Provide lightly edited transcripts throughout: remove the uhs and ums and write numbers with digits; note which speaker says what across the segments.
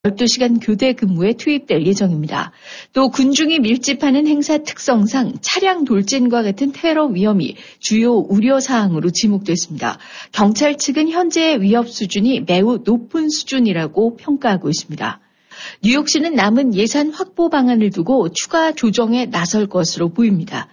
Speaker 1: 12시간 교대 근무에 투입될 예정입니다. 또 군중이 밀집하는 행사 특성상 차량 돌진과 같은 테러 위험이 주요 우려사항으로 지목됐습니다. 경찰 측은 현재의 위협 수준이 매우 높은 수준이라고 평가하고 있습니다. 뉴욕시는 남은 예산 확보 방안을 두고 추가 조정에 나설 것으로 보입니다.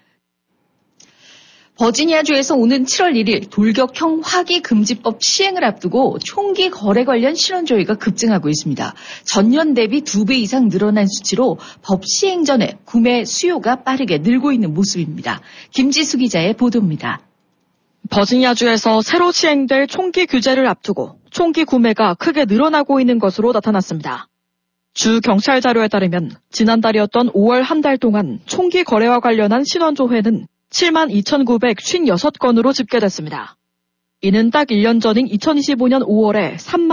Speaker 1: 버지니아주에서 오는 7월 1일 돌격형 화기 금지법 시행을 앞두고 총기 거래 관련 신원조회가 급증하고 있습니다. 전년 대비 2배 이상 늘어난 수치로 법 시행 전에 구매 수요가 빠르게 늘고 있는 모습입니다. 김지수 기자의 보도입니다.
Speaker 2: 버지니아주에서 새로 시행될 총기 규제를 앞두고 총기 구매가 크게 늘어나고 있는 것으로 나타났습니다. 주 경찰 자료에 따르면 지난달이었던 5월 한 달 동안 총기 거래와 관련한 신원조회는 72,956건으로 집계됐습니다. 이는 딱 1년 전인 2025년 5월에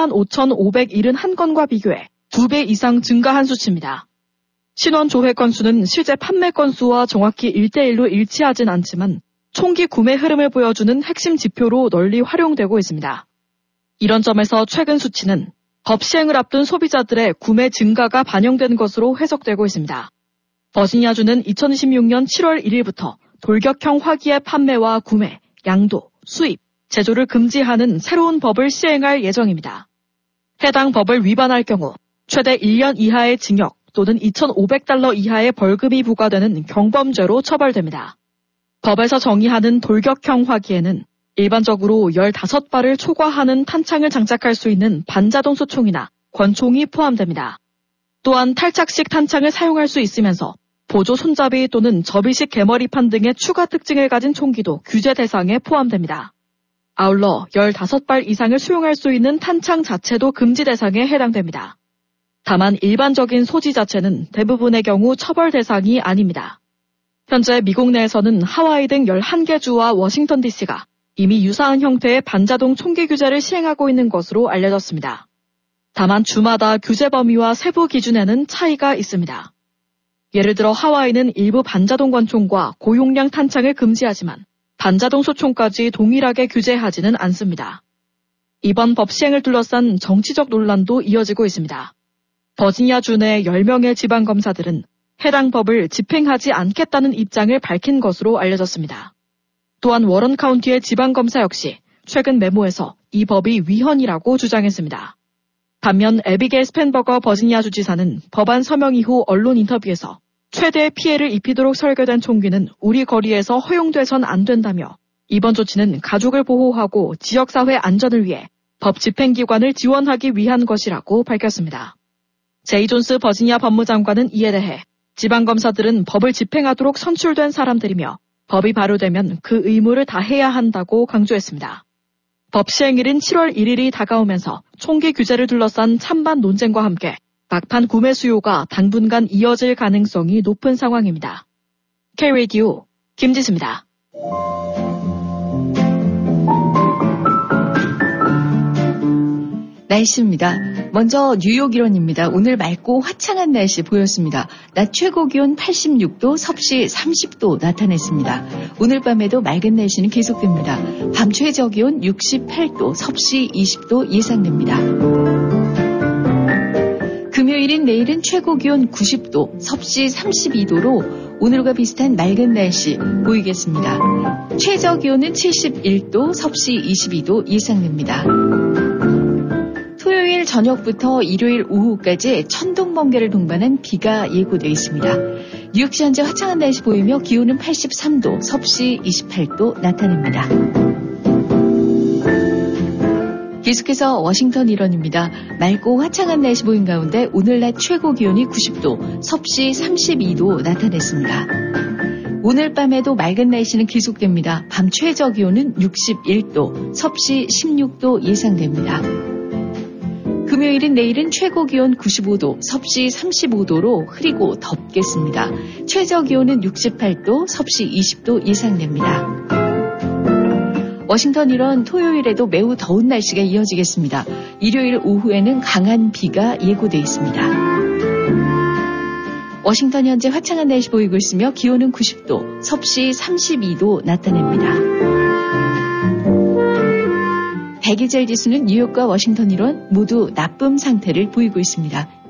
Speaker 2: 35,571건과 비교해 2배 이상 증가한 수치입니다. 신원 조회 건수는 실제 판매 건수와 정확히 1대1로 일치하진 않지만 총기 구매 흐름을 보여주는 핵심 지표로 널리 활용되고 있습니다. 이런 점에서 최근 수치는 법 시행을 앞둔 소비자들의 구매 증가가 반영된 것으로 해석되고 있습니다. 버지니아주는 2026년 7월 1일부터 돌격형 화기의 판매와 구매, 양도, 수입, 제조를 금지하는 새로운 법을 시행할 예정입니다. 해당 법을 위반할 경우 최대 1년 이하의 징역 또는 $2,500 이하의 벌금이 부과되는 경범죄로 처벌됩니다. 법에서 정의하는 돌격형 화기에는 일반적으로 15발을 초과하는 탄창을 장착할 수 있는 반자동 소총이나 권총이 포함됩니다. 또한 탈착식 탄창을 사용할 수 있으면서 보조 손잡이 또는 접이식 개머리판 등의 추가 특징을 가진 총기도 규제 대상에 포함됩니다. 아울러 15발 이상을 수용할 수 있는 탄창 자체도 금지 대상에 해당됩니다. 다만 일반적인 소지 자체는 대부분의 경우 처벌 대상이 아닙니다. 현재 미국 내에서는 하와이 등 11개 주와 워싱턴 DC가 이미 유사한 형태의 반자동 총기 규제를 시행하고 있는 것으로 알려졌습니다. 다만 주마다 규제 범위와 세부 기준에는 차이가 있습니다. 예를 들어 하와이는 일부 반자동 권총과 고용량 탄창을 금지하지만 반자동 소총까지 동일하게 규제하지는 않습니다. 이번 법 시행을 둘러싼 정치적 논란도 이어지고 있습니다. 버지니아주 내 10명의 지방검사들은 해당 법을 집행하지 않겠다는 입장을 밝힌 것으로 알려졌습니다. 또한 워런 카운티의 지방검사 역시 최근 메모에서 이 법이 위헌이라고 주장했습니다. 반면 애비게일 스펜버거 버지니아주 지사는 법안 서명 이후 언론 인터뷰에서 최대의 피해를 입히도록 설계된 총기는 우리 거리에서 허용돼선 안 된다며 이번 조치는 가족을 보호하고 지역사회 안전을 위해 법 집행기관을 지원하기 위한 것이라고 밝혔습니다. 제이 존스 버지니아 법무장관은 이에 대해 지방검사들은 법을 집행하도록 선출된 사람들이며 법이 발효되면 그 의무를 다해야 한다고 강조했습니다. 법 시행일인 7월 1일이 다가오면서 총기 규제를 둘러싼 찬반 논쟁과 함께 막판 구매 수요가 당분간 이어질 가능성이 높은 상황입니다. K-Radio 김지수입니다.
Speaker 1: 날씨입니다. 먼저 뉴욕 일원입니다. 오늘 맑고 화창한 날씨 보였습니다. 낮 최고 기온 86도, 섭씨 30도 나타냈습니다. 오늘 밤에도 맑은 날씨는 계속됩니다. 밤 최저 기온 68도, 섭씨 20도 예상됩니다. 금요일인 내일은 최고 기온 90도, 섭씨 32도로 오늘과 비슷한 맑은 날씨 보이겠습니다. 최저 기온은 71도, 섭씨 22도 예상됩니다. 토요일 저녁부터 일요일 오후까지 천둥 번개를 동반한 비가 예고되어 있습니다. 뉴욕시 현재 화창한 날씨 보이며 기온은 83도, 섭씨 28도 나타냅니다. 계속해서 워싱턴 일원입니다. 맑고 화창한 날씨 보인 가운데 오늘 낮 최고 기온이 90도, 섭씨 32도 나타냈습니다. 오늘 밤에도 맑은 날씨는 계속됩니다. 밤 최저 기온은 61도, 섭씨 16도 예상됩니다. 금요일인 내일은 최고 기온 95도, 섭씨 35도로 흐리고 덥겠습니다. 최저 기온은 68도, 섭씨 20도 예상됩니다. 워싱턴 일원 토요일에도 매우 더운 날씨가 이어지겠습니다. 일요일 오후에는 강한 비가 예고돼 있습니다. 워싱턴 현재 화창한 날씨 보이고 있으며 기온은 90도, 섭씨 32도 나타냅니다. 대기질 지수는 뉴욕과 워싱턴 일원 모두 나쁨 상태를 보이고 있습니다.